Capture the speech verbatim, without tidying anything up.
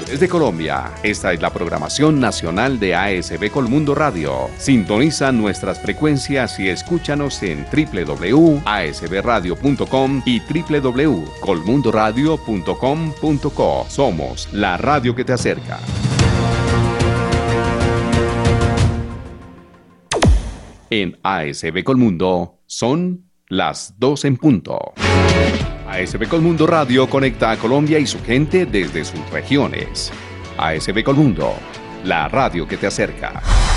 Desde Colombia, esta es la programación nacional de A S B Colmundo Radio. Sintoniza nuestras frecuencias y escúchanos en doble u doble u doble u punto a s b radio punto com y doble u doble u doble u punto colmundo radio punto com punto co. Somos la radio que te acerca. En A S B Colmundo son las dos en punto. A S B Colmundo Radio conecta a Colombia y su gente desde sus regiones. A S B Colmundo, la radio que te acerca.